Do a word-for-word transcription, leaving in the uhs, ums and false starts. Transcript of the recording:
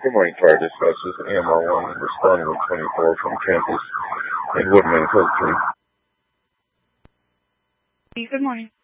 Good morning, Fire Dispatch. This is A M R one responding with twenty-four from campus in Woodman, Code three. Good morning.